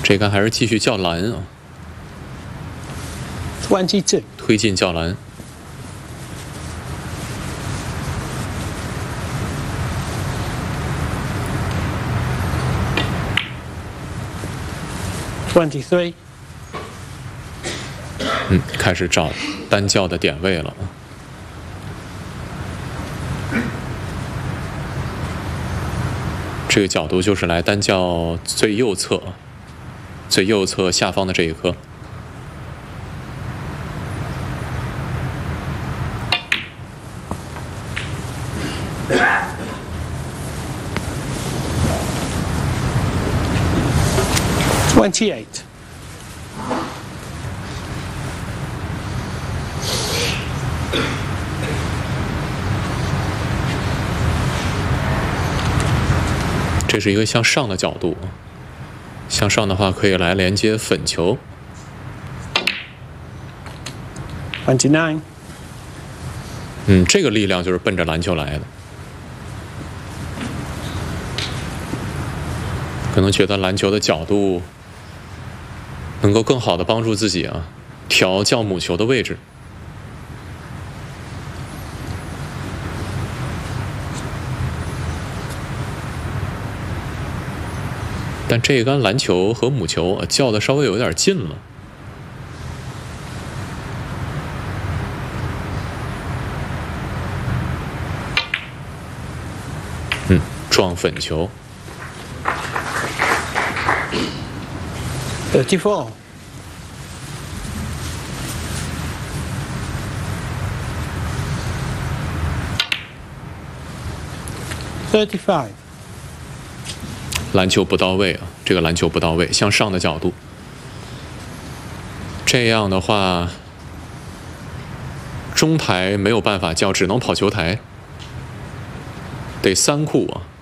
这杆还是继续叫篮啊， 22. 推进叫篮。 23. 开始找单叫的点位了。这个角度就是来单叫最右侧下方的这一颗。 28. 这是一个向上的角度，向上的话可以来连接粉球。 29. 这个力量就是奔着篮球来的。可能觉得篮球的角度能够更好的帮助自己啊，调教母球的位置。但这一杆篮球和母球叫的稍微有点近了。撞粉球。 34. 35. 篮球不到位啊，这个篮球不到位，向上的角度。这样的话，中台没有办法叫，只能跑球台，得3库啊。